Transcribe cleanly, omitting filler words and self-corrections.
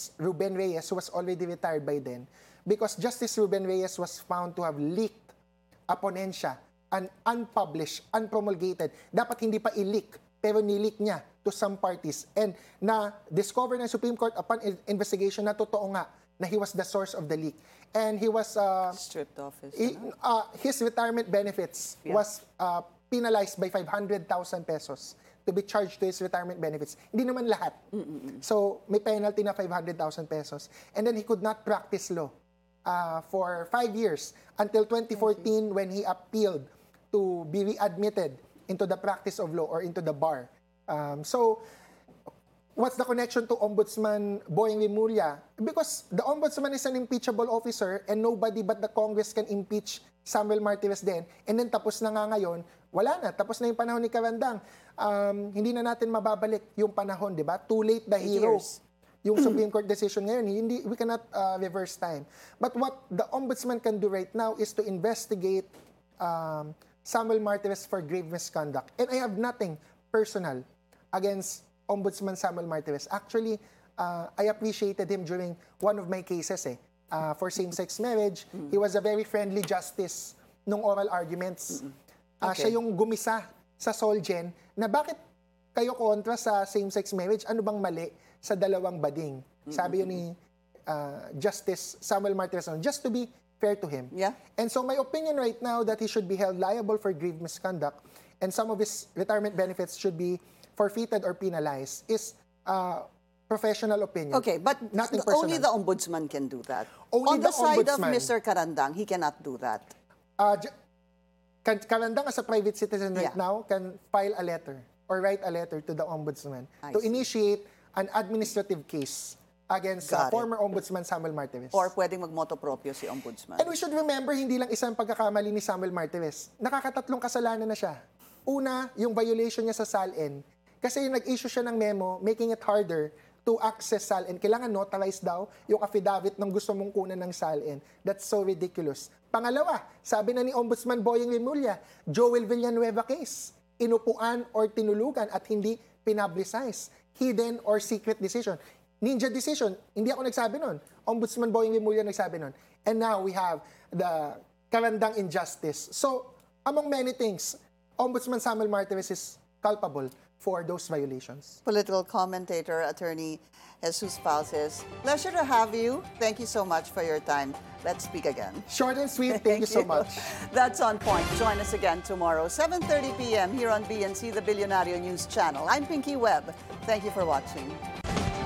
Justice Ruben Reyes, who was already retired by then, because Justice Ruben Reyes was found to have leaked a ponensya, an unpublished, unpromulgated. Dapat hindi pa i-leak, pero ni-leak niya to some parties. And na-discover ng Supreme Court upon investigation na totoo nga na he was the source of the leak. And he was... stripped off his retirement benefits was penalized by 500,000 pesos to be charged to his retirement benefits. Hindi naman lahat. So, may penalty na 500,000 pesos. And then he could not practice law for 5 years until 2014 when he appealed to be readmitted into the practice of law or into the bar. So, what's the connection to Ombudsman Boying Rimulya? Because the Ombudsman is an impeachable officer and nobody but the Congress can impeach Samuel Martires din. And then tapos na nga ngayon, wala na. Tapos na yung panahon ni Carandang. Hindi na natin mababalik yung panahon, di ba? Too late the hero. Yung Supreme Court decision ngayon, we cannot reverse time. But what the Ombudsman can do right now is to investigate Samuel Martires for grave misconduct. And I have nothing personal against Ombudsman Samuel Martires. Actually, I appreciated him during one of my cases for same-sex marriage. He was a very friendly justice nung oral arguments. Siya yung gumisa sa Solgen na bakit kayo kontra sa same-sex marriage? Ano bang mali sa dalawang bading? Sabi yun ni Justice Samuel Martires, just to be fair to him. And so my opinion right now that he should be held liable for grave misconduct and some of his retirement benefits should be forfeited or penalized is professional opinion. Okay, but nothing only personal. the Ombudsman can do that. Only On the side of Ombudsman. Mr. Carandang, he cannot do that. Carandang as a private citizen right now can file a letter or write a letter to the Ombudsman to initiate an administrative case against former Ombudsman Samuel Martires. Or pwedeng magmoto proprio si Ombudsman. And we should remember, hindi lang isang pagkakamali ni Samuel Martires. Nakakatatlong kasalanan na siya. Una, yung violation niya sa SALN. Kasi yung nag-issue siya ng memo, making it harder to access SALN. Kailangan notarized daw yung affidavit ng gusto mong kunan ng SALN. That's so ridiculous. Pangalawa, sabi na ni Ombudsman Boying Rimulya, Joel Villanueva case. Inupuan or tinulugan at hindi pinablicize. Hidden or secret decision. Ninja decision. Hindi ako nagsabi nun. Ombudsman Boying Rimulya nagsabi nun. And now we have the Carandang injustice. So, among many things, Ombudsman Samuel Martires is culpable for those violations. Political commentator, attorney Jesus Falces. Pleasure to have you. Thank you so much for your time. Let's speak again. Short and sweet. Thank you so much. That's On Point. Join us again tomorrow, 7:30 p.m. here on BNC, the Billionario News Channel. I'm Pinky Webb. Thank you for watching.